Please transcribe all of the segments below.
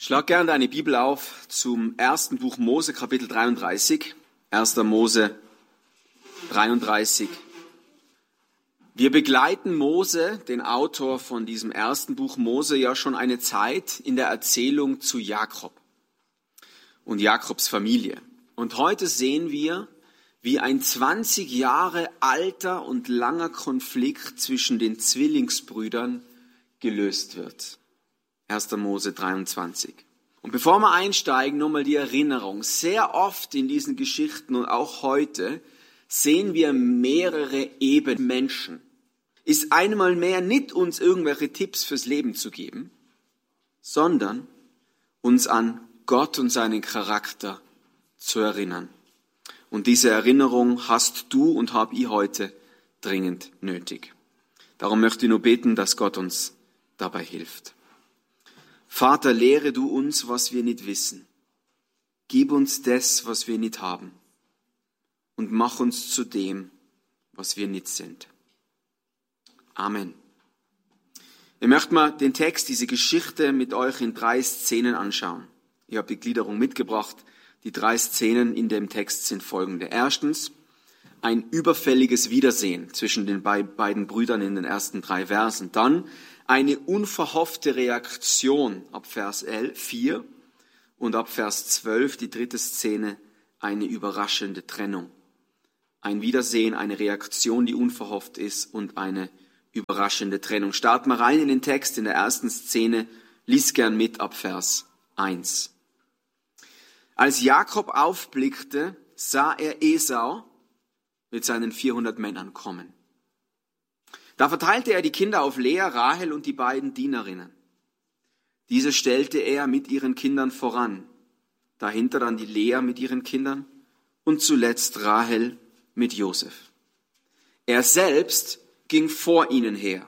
Schlag gerne deine Bibel auf zum ersten Buch Mose, Kapitel 33. 1. Mose 33. Wir begleiten Mose, den Autor von diesem ersten Buch Mose, ja schon eine Zeit in der Erzählung zu Jakob und Jakobs Familie. Und heute sehen wir, wie ein 20 Jahre alter und langer Konflikt zwischen den Zwillingsbrüdern gelöst wird. 1. Mose 23. Und bevor wir einsteigen, nochmal die Erinnerung. Sehr oft in diesen Geschichten und auch heute sehen wir mehrere Ebenen Menschen. Ist einmal mehr nicht uns irgendwelche Tipps fürs Leben zu geben, sondern uns an Gott und seinen Charakter zu erinnern. Und diese Erinnerung hast du und habe ich heute dringend nötig. Darum möchte ich nur beten, dass Gott uns dabei hilft. Vater, lehre du uns, was wir nicht wissen. Gib uns das, was wir nicht haben. Und mach uns zu dem, was wir nicht sind. Amen. Ich möchte mal den Text, diese Geschichte mit euch in 3 Szenen anschauen. Ich habe die Gliederung mitgebracht. Die 3 Szenen in dem Text sind folgende. Erstens, ein überfälliges Wiedersehen zwischen den beiden Brüdern in den ersten 3 Versen. Dann eine unverhoffte Reaktion ab Vers 4 und ab Vers 12, die 3. Szene, eine überraschende Trennung. Ein Wiedersehen, eine Reaktion, die unverhofft ist und eine überraschende Trennung. Starten wir rein in den Text in der ersten Szene. Lies gern mit ab Vers 1. Als Jakob aufblickte, sah er Esau mit seinen 400 Männern kommen. Da verteilte er die Kinder auf Lea, Rahel und die beiden Dienerinnen. Diese stellte er mit ihren Kindern voran. Dahinter dann die Lea mit ihren Kindern und zuletzt Rahel mit Josef. Er selbst ging vor ihnen her.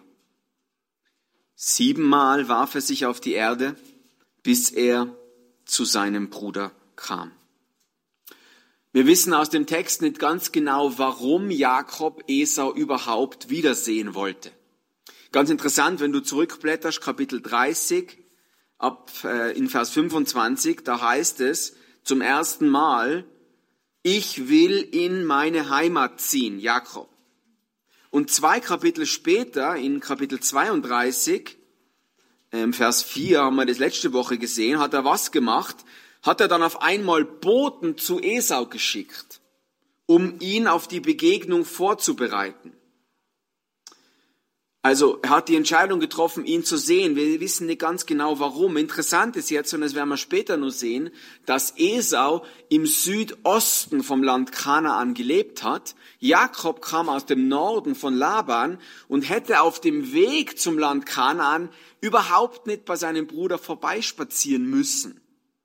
7-mal warf er sich auf die Erde, bis er zu seinem Bruder kam. Wir wissen aus dem Text nicht ganz genau, warum Jakob Esau überhaupt wiedersehen wollte. Ganz interessant, wenn du zurückblätterst, Kapitel 30, in Vers 25, da heißt es zum ersten Mal, ich will in meine Heimat ziehen, Jakob. Und 2 Kapitel später, in Kapitel 32, Vers 4, haben wir das letzte Woche gesehen, hat er was gemacht? Hat er dann auf einmal Boten zu Esau geschickt, um ihn auf die Begegnung vorzubereiten. Also er hat die Entscheidung getroffen, ihn zu sehen. Wir wissen nicht ganz genau warum. Interessant ist jetzt, und das werden wir später noch sehen, dass Esau im Südosten vom Land Kanaan gelebt hat. Jakob kam aus dem Norden von Laban und hätte auf dem Weg zum Land Kanaan überhaupt nicht bei seinem Bruder vorbeispazieren müssen.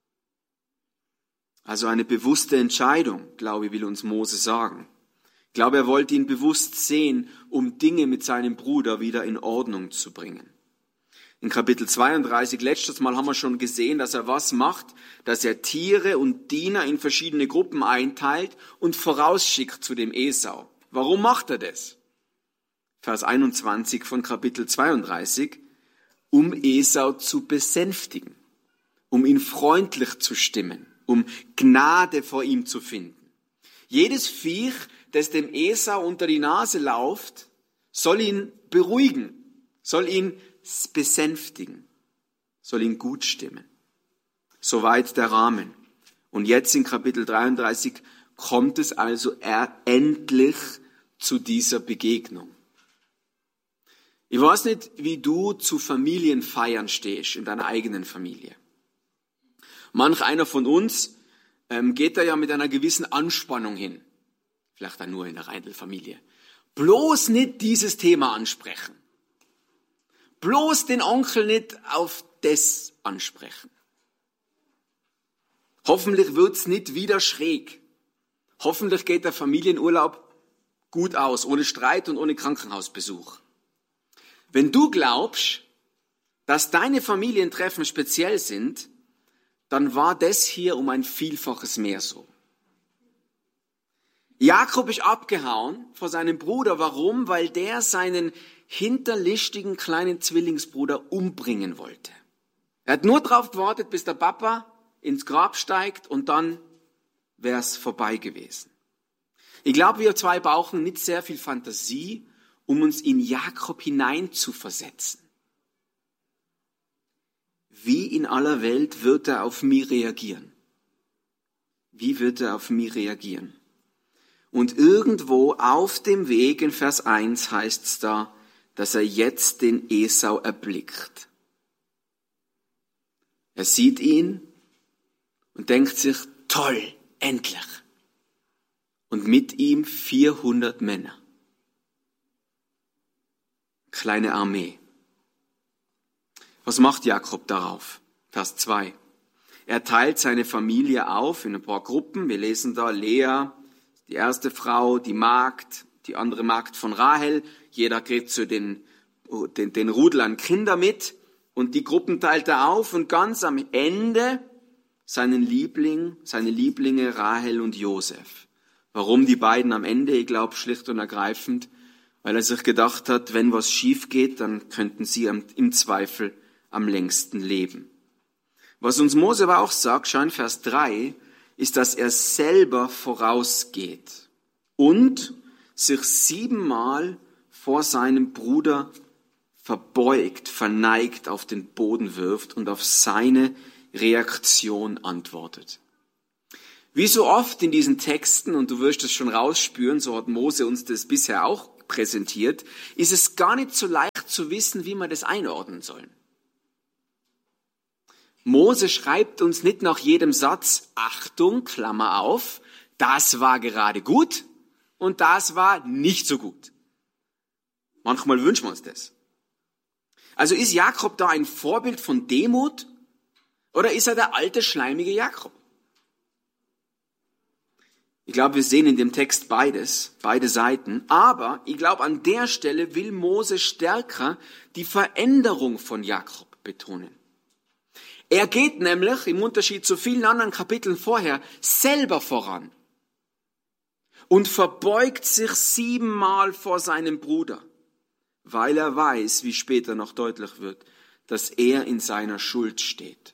Also eine bewusste Entscheidung, glaube ich, will uns Mose sagen. Ich glaube, er wollte ihn bewusst sehen, um Dinge mit seinem Bruder wieder in Ordnung zu bringen. In Kapitel 32, letztes Mal haben wir schon gesehen, dass er was macht, dass er Tiere und Diener in verschiedene Gruppen einteilt und vorausschickt zu dem Esau. Warum macht er das? Vers 21 von Kapitel 32, um Esau zu besänftigen, um ihn freundlich zu stimmen, um Gnade vor ihm zu finden. Jedes Viech, das dem Esau unter die Nase lauft, soll ihn beruhigen, soll ihn besänftigen, soll ihn gut stimmen. Soweit der Rahmen. Und jetzt in Kapitel 33 kommt es also endlich zu dieser Begegnung. Ich weiß nicht, wie du zu Familienfeiern stehst in deiner eigenen Familie. Manch einer von uns geht da ja mit einer gewissen Anspannung hin. Vielleicht dann nur in der Reindl-Familie. Bloß nicht dieses Thema ansprechen. Bloß den Onkel nicht auf das ansprechen. Hoffentlich wird's nicht wieder schräg. Hoffentlich geht der Familienurlaub gut aus, ohne Streit und ohne Krankenhausbesuch. Wenn du glaubst, dass deine Familientreffen speziell sind, dann war das hier um ein Vielfaches mehr so. Jakob ist abgehauen vor seinem Bruder. Warum? Weil der seinen hinterlistigen kleinen Zwillingsbruder umbringen wollte. Er hat nur darauf gewartet, bis der Papa ins Grab steigt und dann wäre es vorbei gewesen. Ich glaube, wir zwei brauchen nicht sehr viel Fantasie, um uns in Jakob hineinzuversetzen. Wie in aller Welt wird er auf mich reagieren? Wie wird er auf mich reagieren? Und irgendwo auf dem Weg in Vers 1 heißt es da, dass er jetzt den Esau erblickt. Er sieht ihn und denkt sich, toll, endlich. Und mit ihm 400 Männer. Kleine Armee. Was macht Jakob darauf? Vers 2. Er teilt seine Familie auf in ein paar Gruppen. Wir lesen da Lea, die erste Frau, die Magd, die andere Magd von Rahel. Jeder kriegt so den Rudel an Kinder mit. Und die Gruppen teilt er auf und ganz am Ende seine Lieblinge Rahel und Josef. Warum die beiden am Ende? Ich glaube schlicht und ergreifend, weil er sich gedacht hat, wenn was schief geht, dann könnten sie im Zweifel am längsten leben. Was uns Mose aber auch sagt, schau in Vers 3, ist, dass er selber vorausgeht und sich 7-mal vor seinem Bruder verbeugt, verneigt, auf den Boden wirft und auf seine Reaktion antwortet. Wie so oft in diesen Texten, und du wirst es schon rausspüren, so hat Mose uns das bisher auch präsentiert, ist es gar nicht so leicht zu wissen, wie wir das einordnen sollen. Mose schreibt uns nicht nach jedem Satz, Achtung, Klammer auf, das war gerade gut und das war nicht so gut. Manchmal wünschen wir uns das. Also ist Jakob da ein Vorbild von Demut oder ist er der alte, schleimige Jakob? Ich glaube, wir sehen in dem Text beides, beide Seiten. Aber ich glaube, an der Stelle will Mose stärker die Veränderung von Jakob betonen. Er geht nämlich, im Unterschied zu vielen anderen Kapiteln vorher, selber voran und verbeugt sich 7-mal vor seinem Bruder, weil er weiß, wie später noch deutlich wird, dass er in seiner Schuld steht.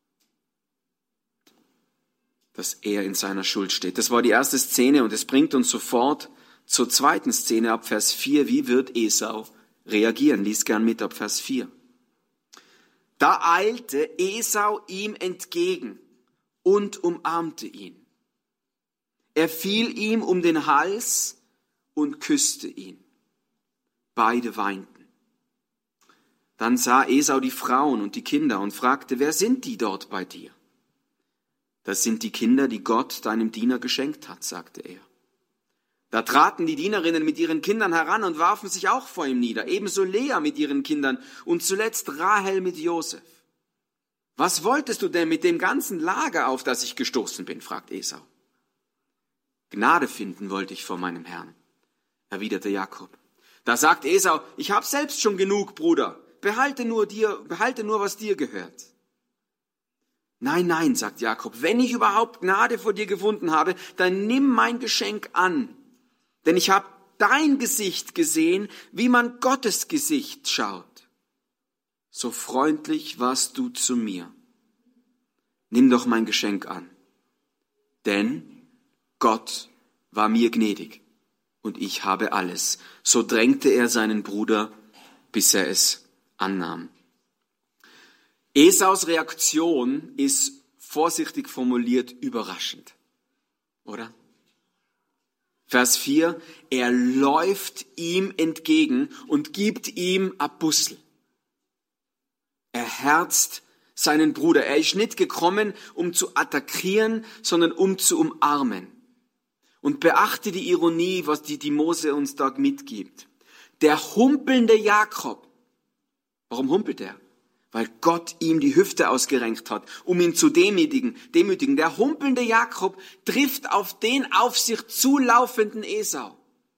Dass er in seiner Schuld steht. Das war die erste Szene und es bringt uns sofort zur zweiten Szene ab Vers 4. Wie wird Esau reagieren? Lies gern mit ab Vers 4. Da eilte Esau ihm entgegen und umarmte ihn. Er fiel ihm um den Hals und küsste ihn. Beide weinten. Dann sah Esau die Frauen und die Kinder und fragte, wer sind die dort bei dir? Das sind die Kinder, die Gott deinem Diener geschenkt hat, sagte er. Da traten die Dienerinnen mit ihren Kindern heran und warfen sich auch vor ihm nieder, ebenso Lea mit ihren Kindern und zuletzt Rahel mit Josef. Was wolltest du denn mit dem ganzen Lager, auf das ich gestoßen bin, fragt Esau. Gnade finden wollte ich vor meinem Herrn, erwiderte Jakob. Da sagt Esau, ich habe selbst schon genug, Bruder, behalte nur, was dir gehört. Nein, nein, sagt Jakob, wenn ich überhaupt Gnade vor dir gefunden habe, dann nimm mein Geschenk an. Denn ich habe dein Gesicht gesehen, wie man Gottes Gesicht schaut. So freundlich warst du zu mir. Nimm doch mein Geschenk an. Denn Gott war mir gnädig und ich habe alles. So drängte er seinen Bruder, bis er es annahm. Esaus Reaktion ist vorsichtig formuliert überraschend, oder? Vers 4, er läuft ihm entgegen und gibt ihm ein Bussel. Er herzt seinen Bruder. Er ist nicht gekommen, um zu attackieren, sondern um zu umarmen. Und beachte die Ironie, was die Mose uns dort mitgibt. Der humpelnde Jakob, warum humpelt er? Weil Gott ihm die Hüfte ausgerenkt hat, um ihn zu demütigen. Der humpelnde Jakob trifft auf den auf sich zulaufenden Esau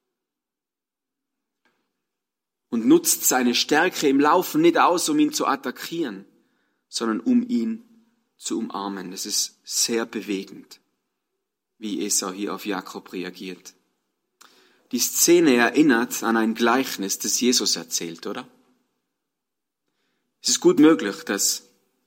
und nutzt seine Stärke im Laufen nicht aus, um ihn zu attackieren, sondern um ihn zu umarmen. Es ist sehr bewegend, wie Esau hier auf Jakob reagiert. Die Szene erinnert an ein Gleichnis, das Jesus erzählt, oder? Es ist gut möglich, dass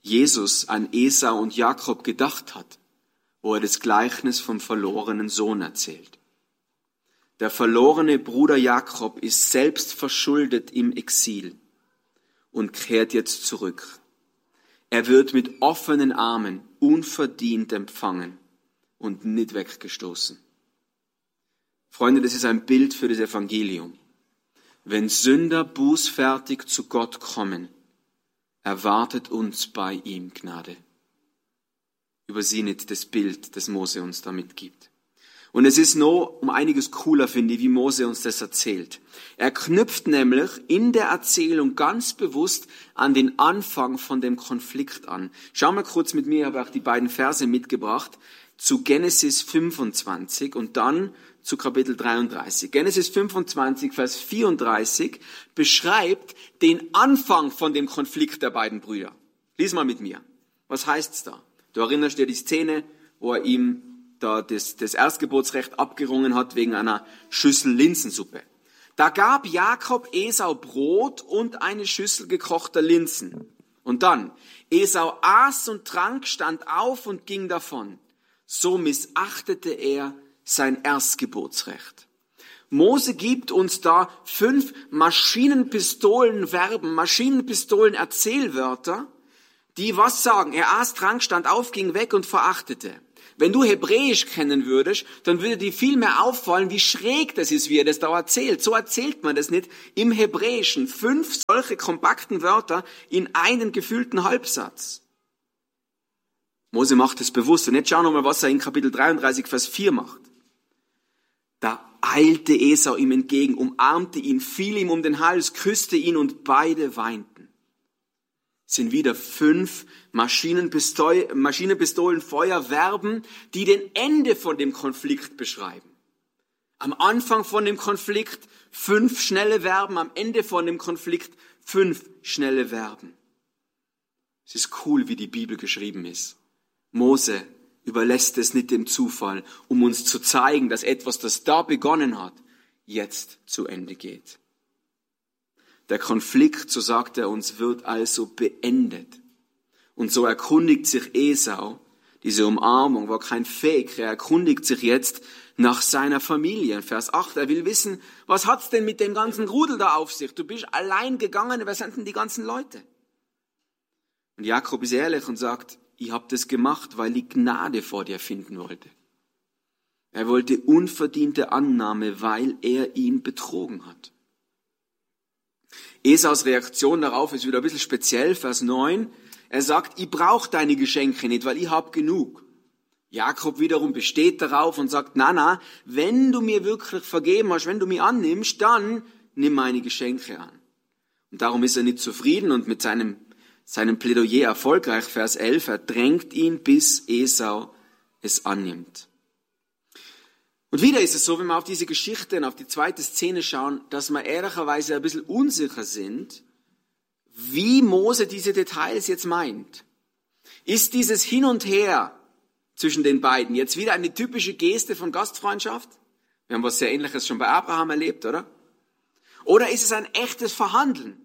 Jesus an Esau und Jakob gedacht hat, wo er das Gleichnis vom verlorenen Sohn erzählt. Der verlorene Bruder Jakob ist selbst verschuldet im Exil und kehrt jetzt zurück. Er wird mit offenen Armen unverdient empfangen und nicht weggestoßen. Freunde, das ist ein Bild für das Evangelium. Wenn Sünder bußfertig zu Gott kommen, erwartet uns bei ihm Gnade. Übersieh nicht das Bild, das Mose uns da mitgibt. Und es ist noch um einiges cooler, finde ich, wie Mose uns das erzählt. Er knüpft nämlich in der Erzählung ganz bewusst an den Anfang von dem Konflikt an. Schau mal kurz mit mir, ich habe auch die beiden Verse mitgebracht, zu Genesis 25 und dann zu Kapitel 33. Genesis 25, Vers 34 beschreibt den Anfang von dem Konflikt der beiden Brüder. Lies mal mit mir. Was heißt's da? Du erinnerst dir die Szene, wo er ihm da das Erstgeburtsrecht abgerungen hat wegen einer Schüssel Linsensuppe. Da gab Jakob Esau Brot und eine Schüssel gekochter Linsen. Und dann, Esau aß und trank, stand auf und ging davon. So missachtete er sein Erstgeburtsrecht. Mose gibt uns da 5 Maschinenpistolen-Verben, Maschinenpistolen-Erzählwörter, die was sagen? Er aß, trank, stand auf, ging weg und verachtete. Wenn du Hebräisch kennen würdest, dann würde dir viel mehr auffallen, wie schräg das ist, wie er das da erzählt. So erzählt man das nicht im Hebräischen. 5 solche kompakten Wörter in einen gefüllten Halbsatz. Mose macht es bewusst. Und jetzt schau nochmal, was er in Kapitel 33, Vers 4 macht. Da eilte Esau ihm entgegen, umarmte ihn, fiel ihm um den Hals, küsste ihn und beide weinten. Es sind wieder 5 Maschinenpistolen-Feuerverben, die den Ende von dem Konflikt beschreiben. Am Anfang von dem Konflikt 5 schnelle Verben, am Ende von dem Konflikt 5 schnelle Verben. Es ist cool, wie die Bibel geschrieben ist. Mose überlässt es nicht dem Zufall, um uns zu zeigen, dass etwas, das da begonnen hat, jetzt zu Ende geht. Der Konflikt, so sagt er uns, wird also beendet. Und so erkundigt sich Esau, diese Umarmung war kein Fake, er erkundigt sich jetzt nach seiner Familie. In Vers 8, er will wissen, was hat's denn mit dem ganzen Rudel da auf sich? Du bist allein gegangen, wer sind denn die ganzen Leute? Und Jakob ist ehrlich und sagt, ich habe das gemacht, weil ich Gnade vor dir finden wollte. Er wollte unverdiente Annahme, weil er ihn betrogen hat. Esaus Reaktion darauf ist wieder ein bisschen speziell, Vers 9. Er sagt, ich brauche deine Geschenke nicht, weil ich habe genug. Jakob wiederum besteht darauf und sagt, na, wenn du mir wirklich vergeben hast, wenn du mich annimmst, dann nimm meine Geschenke an. Und darum ist er nicht zufrieden und mit seinem Plädoyer erfolgreich, Vers 11, er drängt ihn, bis Esau es annimmt. Und wieder ist es so, wenn wir auf diese Geschichte und auf die zweite Szene schauen, dass wir ehrlicherweise ein bisschen unsicher sind, wie Mose diese Details jetzt meint. Ist dieses Hin und Her zwischen den beiden jetzt wieder eine typische Geste von Gastfreundschaft? Wir haben was sehr Ähnliches schon bei Abraham erlebt, oder? Oder ist es ein echtes Verhandeln?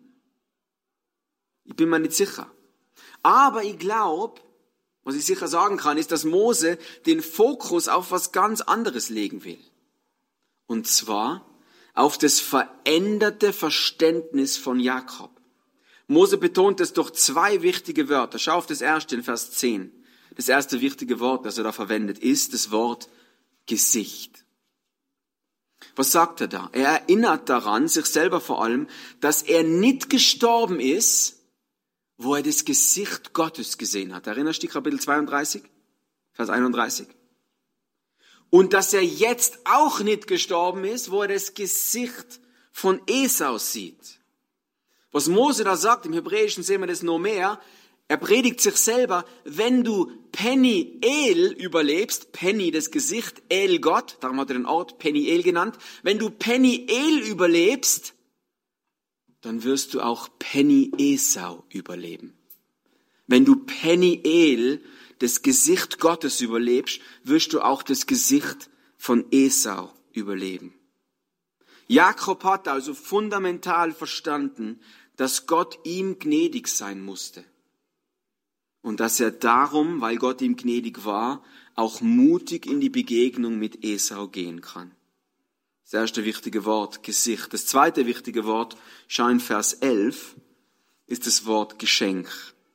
Ich bin mir nicht sicher. Aber ich glaube, was ich sicher sagen kann, ist, dass Mose den Fokus auf was ganz anderes legen will. Und zwar auf das veränderte Verständnis von Jakob. Mose betont es durch 2 wichtige Wörter. Schau auf das erste in Vers 10. Das erste wichtige Wort, das er da verwendet, ist das Wort Gesicht. Was sagt er da? Er erinnert daran, sich selber vor allem, dass er nicht gestorben ist, wo er das Gesicht Gottes gesehen hat. Erinnerst du dich Kapitel 32, Vers 31? Und dass er jetzt auch nicht gestorben ist, wo er das Gesicht von Esau sieht. Was Mose da sagt, im Hebräischen sehen wir das noch mehr, er predigt sich selber, wenn du Peniel überlebst, Penny das Gesicht, El Gott, darum hat er den Ort Peniel genannt, wenn du Peniel überlebst, dann wirst du auch Penny Esau überleben. Wenn du Peniel, das Gesicht Gottes überlebst, wirst du auch das Gesicht von Esau überleben. Jakob hat also fundamental verstanden, dass Gott ihm gnädig sein musste. und dass er darum, weil Gott ihm gnädig war, auch mutig in die Begegnung mit Esau gehen kann. Das erste wichtige Wort, Gesicht. Das zweite wichtige Wort, schau in Vers 11, ist das Wort Geschenk.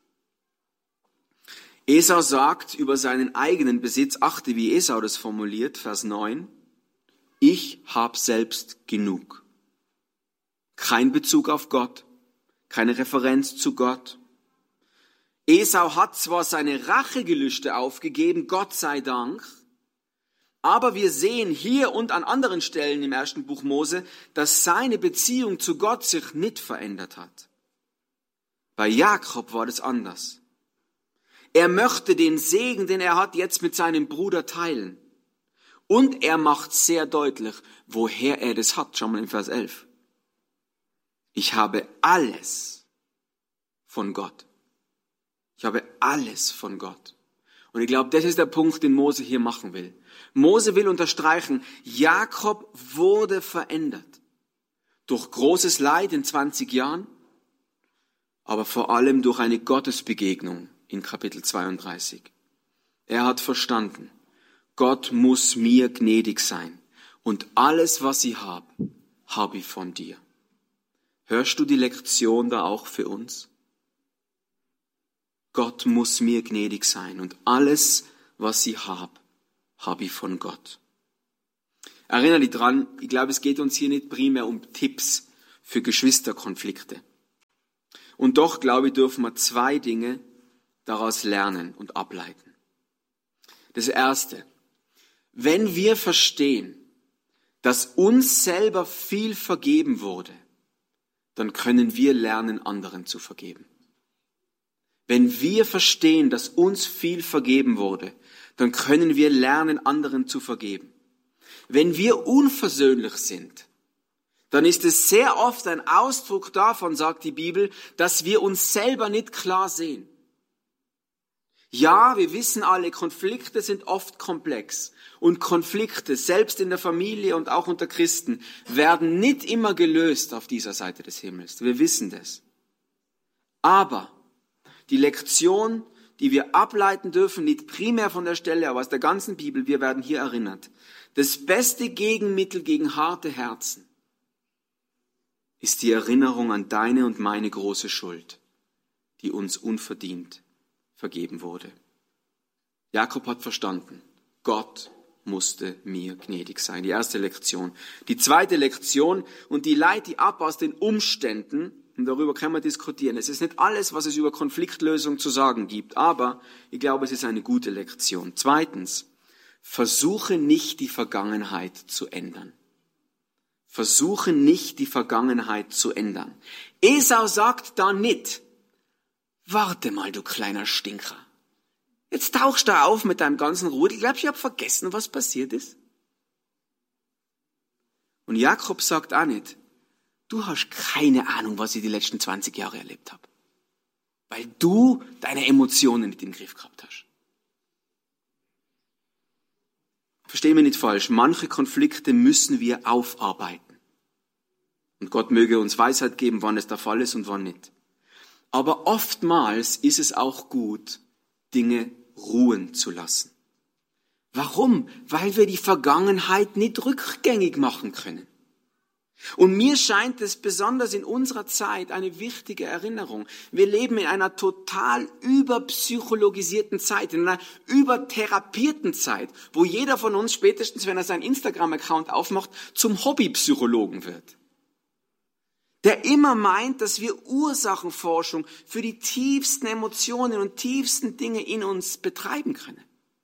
Esau sagt über seinen eigenen Besitz, achte, wie Esau das formuliert, Vers 9, ich hab selbst genug. Kein Bezug auf Gott, keine Referenz zu Gott. Esau hat zwar seine Rachegelüste aufgegeben, Gott sei Dank, aber wir sehen hier und an anderen Stellen im ersten Buch Mose, dass seine Beziehung zu Gott sich nicht verändert hat. Bei Jakob war das anders. Er möchte den Segen, den er hat, jetzt mit seinem Bruder teilen. Und er macht sehr deutlich, woher er das hat. Schau mal in Vers 11. Ich habe alles von Gott. Ich habe alles von Gott. Und ich glaube, das ist der Punkt, den Mose hier machen will. Mose will unterstreichen, Jakob wurde verändert. Durch großes Leid in 20 Jahren, aber vor allem durch eine Gottesbegegnung in Kapitel 32. Er hat verstanden, Gott muss mir gnädig sein und alles, was ich habe, habe ich von dir. Hörst du die Lektion da auch für uns? Gott muss mir gnädig sein und alles, was ich habe, habe ich von Gott. Erinnere dich dran, ich glaube, es geht uns hier nicht primär um Tipps für Geschwisterkonflikte. Und doch, glaube ich, dürfen wir 2 Dinge daraus lernen und ableiten. Das erste, wenn wir verstehen, dass uns selber viel vergeben wurde, dann können wir lernen, anderen zu vergeben. Wenn wir verstehen, dass uns viel vergeben wurde, dann können wir lernen, anderen zu vergeben. Wenn wir unversöhnlich sind, dann ist es sehr oft ein Ausdruck davon, sagt die Bibel, dass wir uns selber nicht klar sehen. Ja, wir wissen alle, Konflikte sind oft komplex. Und Konflikte, selbst in der Familie und auch unter Christen, werden nicht immer gelöst auf dieser Seite des Himmels. Wir wissen das. Aber die Lektion, die wir ableiten dürfen, nicht primär von der Stelle, aber aus der ganzen Bibel, wir werden hier erinnert. Das beste Gegenmittel gegen harte Herzen ist die Erinnerung an deine und meine große Schuld, die uns unverdient vergeben wurde. Jakob hat verstanden, Gott musste mir gnädig sein. Die erste Lektion. Die zweite Lektion, und die leite ich ab aus den Umständen, und darüber können wir diskutieren. Es ist nicht alles, was es über Konfliktlösung zu sagen gibt, aber ich glaube, es ist eine gute Lektion. Zweitens, versuche nicht die Vergangenheit zu ändern. Versuche nicht die Vergangenheit zu ändern. Esau sagt da nicht, warte mal, du kleiner Stinker. Jetzt tauchst du auf mit deinem ganzen Rudel. Glaubst du, ich habe vergessen, was passiert ist? Und Jakob sagt auch nicht, du hast keine Ahnung, was ich die letzten 20 Jahre erlebt habe. Weil du deine Emotionen nicht im Griff gehabt hast. Versteh mich nicht falsch, manche Konflikte müssen wir aufarbeiten. Und Gott möge uns Weisheit geben, wann es der Fall ist und wann nicht. Aber oftmals ist es auch gut, Dinge ruhen zu lassen. Warum? Weil wir die Vergangenheit nicht rückgängig machen können. Und mir scheint es besonders in unserer Zeit eine wichtige Erinnerung. Wir leben in einer total überpsychologisierten Zeit, in einer übertherapierten Zeit, wo jeder von uns spätestens, wenn er seinen Instagram-Account aufmacht, zum Hobbypsychologen wird. Der immer meint, dass wir Ursachenforschung für die tiefsten Emotionen und tiefsten Dinge in uns betreiben können.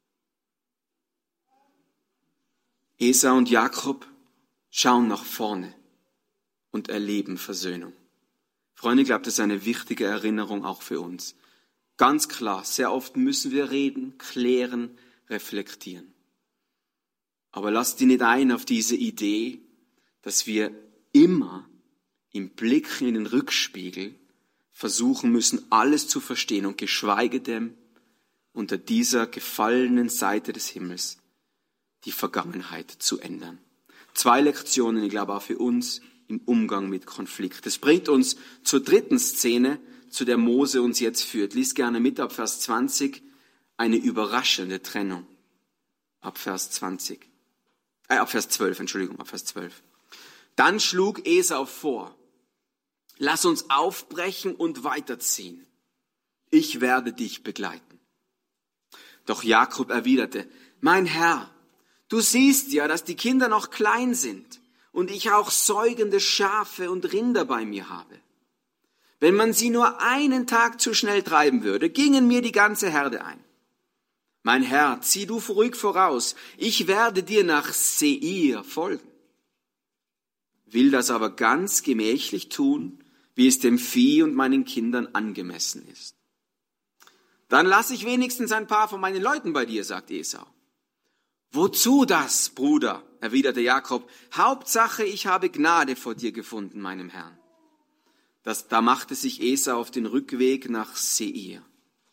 Esau und Jakob schauen nach vorne und erleben Versöhnung. Freunde, ich glaube, das ist eine wichtige Erinnerung auch für uns. Ganz klar, sehr oft müssen wir reden, klären, reflektieren. Aber lasst dich nicht ein auf diese Idee, dass wir immer im Blick in den Rückspiegel versuchen müssen, alles zu verstehen und geschweige denn unter dieser gefallenen Seite des Himmels die Vergangenheit zu ändern. 2 Lektionen, ich glaube auch für uns, im Umgang mit Konflikt. Das bringt uns zur dritten Szene, zu der Mose uns jetzt führt. Lies gerne mit ab Vers 20, eine überraschende Trennung. Ab Vers 12. Dann schlug Esau vor: Lass uns aufbrechen und weiterziehen. Ich werde dich begleiten. Doch Jakob erwiderte: Mein Herr, du siehst ja, dass die Kinder noch klein sind und ich auch säugende Schafe und Rinder bei mir habe. Wenn man sie nur einen Tag zu schnell treiben würde, gingen mir die ganze Herde ein. Mein Herr, zieh du ruhig voraus, ich werde dir nach Seir folgen. Will das aber ganz gemächlich tun, wie es dem Vieh und meinen Kindern angemessen ist. Dann lass ich wenigstens ein paar von meinen Leuten bei dir, sagt Esau. Wozu das, Bruder? Erwiderte Jakob. Hauptsache, ich habe Gnade vor dir gefunden, meinem Herrn. Da machte sich Esau auf den Rückweg nach Seir.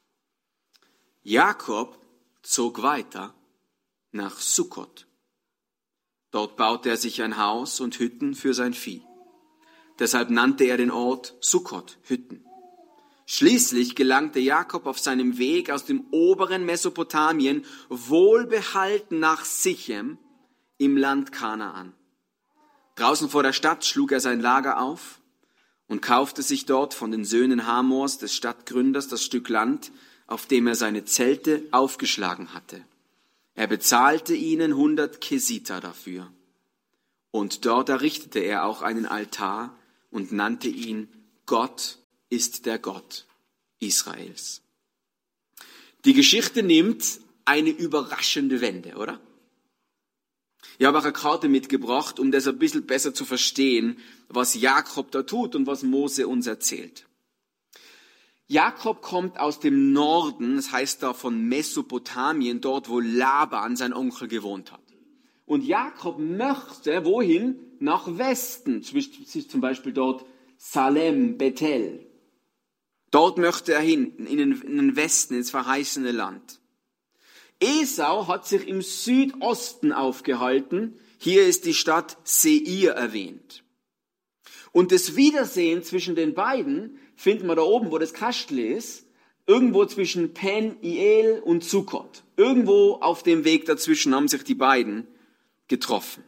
Jakob zog weiter nach Sukkot. Dort baute er sich ein Haus und Hütten für sein Vieh. Deshalb nannte er den Ort Sukkot, Hütten. Schließlich gelangte Jakob auf seinem Weg aus dem oberen Mesopotamien wohlbehalten nach Sichem im Land Kanaan. Draußen vor der Stadt schlug er sein Lager auf und kaufte sich dort von den Söhnen Hamors, des Stadtgründers, das Stück Land, auf dem er seine Zelte aufgeschlagen hatte. Er bezahlte ihnen 100 Kesita dafür. Und dort errichtete er auch einen Altar und nannte ihn Gott ist der Gott Israels. Die Geschichte nimmt eine überraschende Wende, oder? Ich habe auch eine Karte mitgebracht, um das ein bisschen besser zu verstehen, was Jakob da tut und was Mose uns erzählt. Jakob kommt aus dem Norden, das heißt da von Mesopotamien, dort wo Laban, sein Onkel, gewohnt hat. Und Jakob möchte wohin? Nach Westen, zum Beispiel dort Salem, Bethel. Dort möchte er hin, in den Westen, ins verheißene Land. Esau hat sich im Südosten aufgehalten. Hier ist die Stadt Seir erwähnt. Und das Wiedersehen zwischen den beiden finden wir da oben, wo das Kastel ist, irgendwo zwischen Pen-Iel und Sukkot. Irgendwo auf dem Weg dazwischen haben sich die beiden getroffen.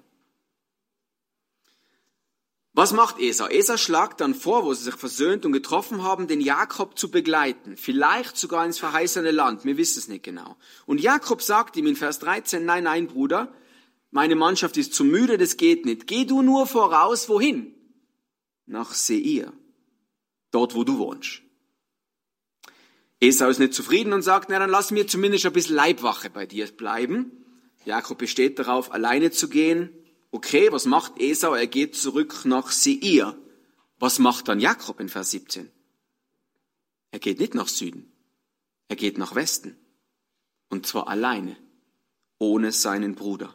Was macht Esau? Esau schlagt dann vor, wo sie sich versöhnt und getroffen haben, den Jakob zu begleiten. Vielleicht sogar ins verheißene Land, wir wissen es nicht genau. Und Jakob sagt ihm in Vers 13, nein, Bruder, meine Mannschaft ist zu müde, das geht nicht. Geh du nur voraus, wohin? Nach Seir, dort wo du wohnst. Esau ist nicht zufrieden und sagt, dann lass mir zumindest ein bisschen Leibwache bei dir bleiben. Jakob besteht darauf, alleine zu gehen. Okay, was macht Esau? Er geht zurück nach Seir. Was macht dann Jakob in Vers 17? Er geht nicht nach Süden. Er geht nach Westen. Und zwar alleine, ohne seinen Bruder.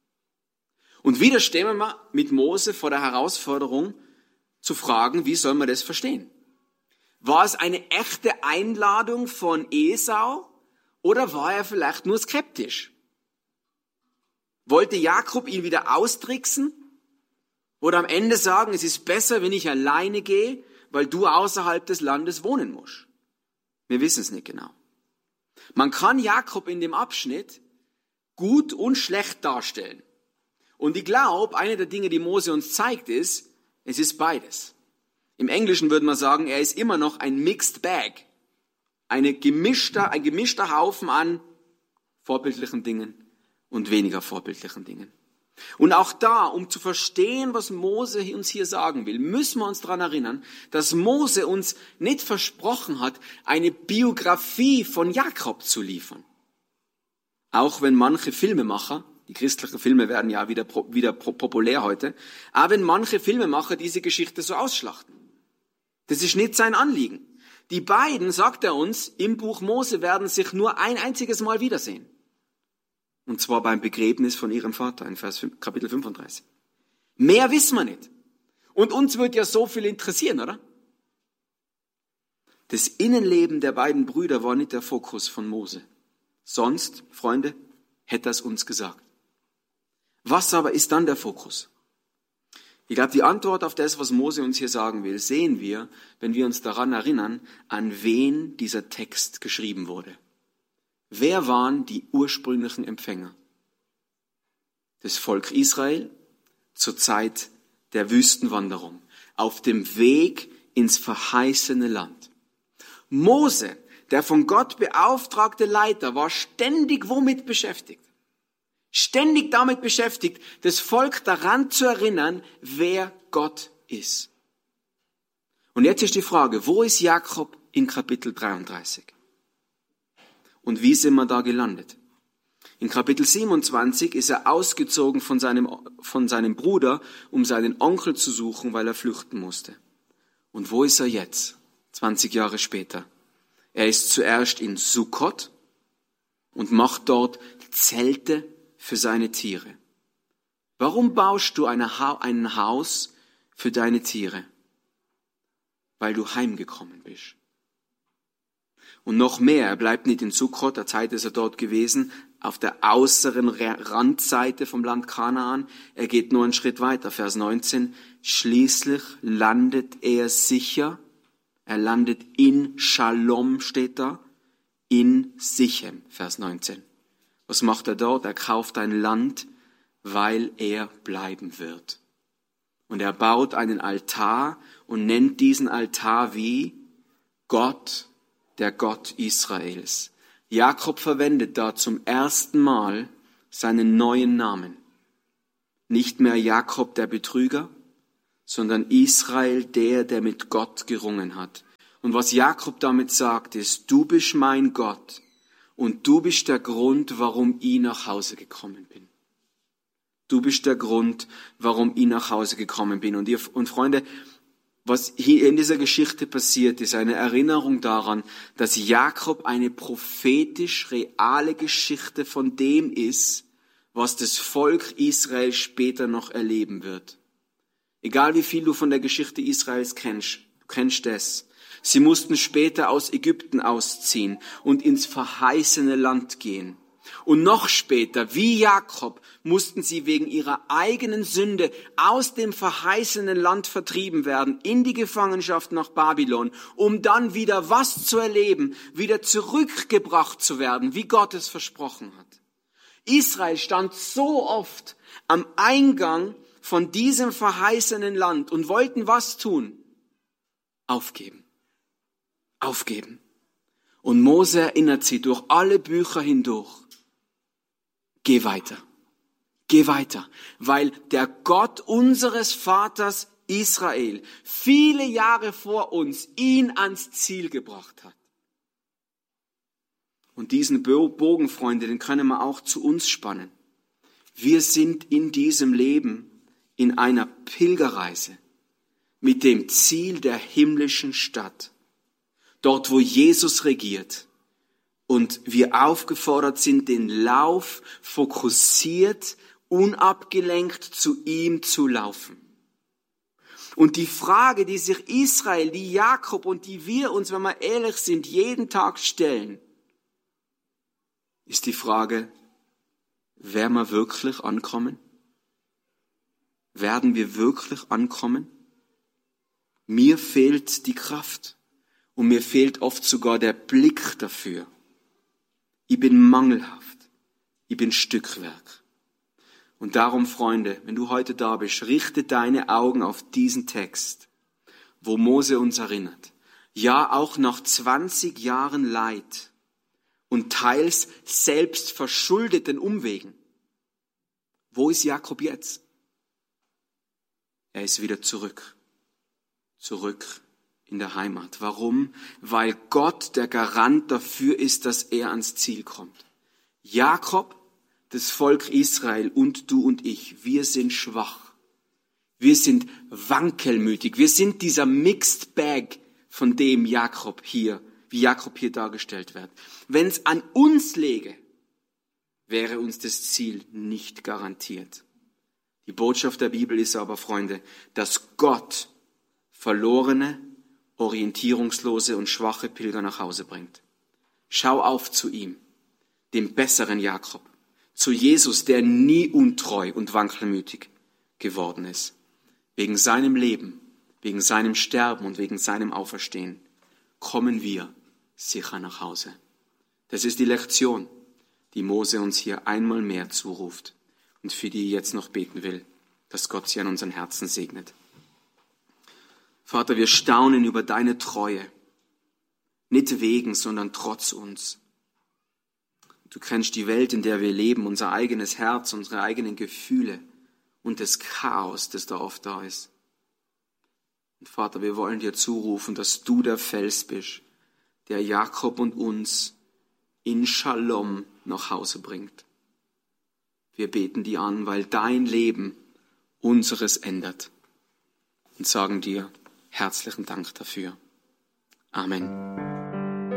Und wieder stehen wir mit Mose vor der Herausforderung zu fragen, wie soll man das verstehen? War es eine echte Einladung von Esau oder war er vielleicht nur skeptisch? Wollte Jakob ihn wieder austricksen oder am Ende sagen, es ist besser, wenn ich alleine gehe, weil du außerhalb des Landes wohnen musst? Wir wissen es nicht genau. Man kann Jakob in dem Abschnitt gut und schlecht darstellen. Und ich glaube, eine der Dinge, die Mose uns zeigt, ist, es ist beides. Im Englischen würde man sagen, er ist immer noch ein Mixed Bag. Ein gemischter Haufen an vorbildlichen Dingen und weniger vorbildlichen Dingen. Und auch da, um zu verstehen, was Mose uns hier sagen will, müssen wir uns daran erinnern, dass Mose uns nicht versprochen hat, eine Biografie von Jakob zu liefern. Auch wenn manche Filmemacher, die christlichen Filme werden ja wieder populär heute, aber wenn manche Filmemacher diese Geschichte so ausschlachten. Das ist nicht sein Anliegen. Die beiden, sagt er uns, im Buch Mose werden sich nur ein einziges Mal wiedersehen. Und zwar beim Begräbnis von ihrem Vater in Kapitel 35. Mehr wissen wir nicht. Und uns wird ja so viel interessieren, oder? Das Innenleben der beiden Brüder war nicht der Fokus von Mose. Sonst, Freunde, hätte er es uns gesagt. Was aber ist dann der Fokus? Ich glaube, die Antwort auf das, was Mose uns hier sagen will, sehen wir, wenn wir uns daran erinnern, an wen dieser Text geschrieben wurde. Wer waren die ursprünglichen Empfänger? Das Volk Israel zur Zeit der Wüstenwanderung, auf dem Weg ins verheißene Land. Mose, der von Gott beauftragte Leiter, war ständig womit beschäftigt? Ständig damit beschäftigt, das Volk daran zu erinnern, wer Gott ist. Und jetzt ist die Frage, wo ist Jakob in Kapitel 33? Und wie sind wir da gelandet? In Kapitel 27 ist er ausgezogen von seinem Bruder, um seinen Onkel zu suchen, weil er flüchten musste. Und wo ist er jetzt, 20 Jahre später? Er ist zuerst in Sukkot und macht dort Zelte für seine Tiere. Warum baust du ein Haus für deine Tiere? Weil du heimgekommen bist. Und noch mehr, er bleibt nicht in Sukkot, der Zeit ist er dort gewesen, auf der äußeren Randseite vom Land Kanaan. Er geht nur einen Schritt weiter, Vers 19. Schließlich landet er sicher, er landet in Shalom, steht da, in Sichem, Vers 19. Was macht er dort? Er kauft ein Land, weil er bleiben wird. Und er baut einen Altar und nennt diesen Altar wie Gott, der Gott Israels. Jakob verwendet da zum ersten Mal seinen neuen Namen. Nicht mehr Jakob der Betrüger, sondern Israel der mit Gott gerungen hat. Und was Jakob damit sagt, ist, du bist mein Gott. Und du bist der Grund, warum ich nach Hause gekommen bin. Du bist der Grund, warum ich nach Hause gekommen bin. Und Freunde, was hier in dieser Geschichte passiert, ist eine Erinnerung daran, dass Jakob eine prophetisch reale Geschichte von dem ist, was das Volk Israel später noch erleben wird. Egal wie viel du von der Geschichte Israels kennst, du kennst das. Sie mussten später aus Ägypten ausziehen und ins verheißene Land gehen. Und noch später, wie Jakob, mussten sie wegen ihrer eigenen Sünde aus dem verheißenen Land vertrieben werden, in die Gefangenschaft nach Babylon, um dann wieder was zu erleben, wieder zurückgebracht zu werden, wie Gott es versprochen hat. Israel stand so oft am Eingang von diesem verheißenen Land und wollten was tun? Aufgeben. Aufgeben. Und Mose erinnert sie durch alle Bücher hindurch. Geh weiter. Geh weiter. Weil der Gott unseres Vaters Israel viele Jahre vor uns ihn ans Ziel gebracht hat. Und diesen Bogen, Freunde, den können wir auch zu uns spannen. Wir sind in diesem Leben in einer Pilgerreise mit dem Ziel der himmlischen Stadt. Dort, wo Jesus regiert und wir aufgefordert sind, den Lauf fokussiert, unabgelenkt zu ihm zu laufen. Und die Frage, die sich Israel, die Jakob und die wir uns, wenn wir ehrlich sind, jeden Tag stellen, ist die Frage, werden wir wirklich ankommen? Werden wir wirklich ankommen? Mir fehlt die Kraft. Und mir fehlt oft sogar der Blick dafür. Ich bin mangelhaft. Ich bin Stückwerk. Und darum, Freunde, wenn du heute da bist, richte deine Augen auf diesen Text, wo Mose uns erinnert. Ja, auch nach 20 Jahren Leid und teils selbst verschuldeten Umwegen. Wo ist Jakob jetzt? Er ist wieder zurück. Zurück in der Heimat. Warum? Weil Gott der Garant dafür ist, dass er ans Ziel kommt. Jakob, das Volk Israel und du und ich, wir sind schwach. Wir sind wankelmütig. Wir sind dieser Mixed Bag, von dem Jakob hier dargestellt wird. Wenn es an uns läge, wäre uns das Ziel nicht garantiert. Die Botschaft der Bibel ist aber, Freunde, dass Gott verlorene, orientierungslose und schwache Pilger nach Hause bringt. Schau auf zu ihm, dem besseren Jakob, zu Jesus, der nie untreu und wankelmütig geworden ist. wegen seinem Leben, wegen seinem Sterben und wegen seinem Auferstehen, kommen wir sicher nach Hause. Das ist die Lektion, die Mose uns hier einmal mehr zuruft und für die ich jetzt noch beten will, dass Gott sie an unseren Herzen segnet. Vater, wir staunen über deine Treue, nicht wegen, sondern trotz uns. Du kennst die Welt, in der wir leben, unser eigenes Herz, unsere eigenen Gefühle und das Chaos, das da oft da ist. Und Vater, wir wollen dir zurufen, dass du der Fels bist, der Jakob und uns in Shalom nach Hause bringt. Wir beten dir an, weil dein Leben unseres ändert und sagen dir herzlichen Dank dafür. Amen.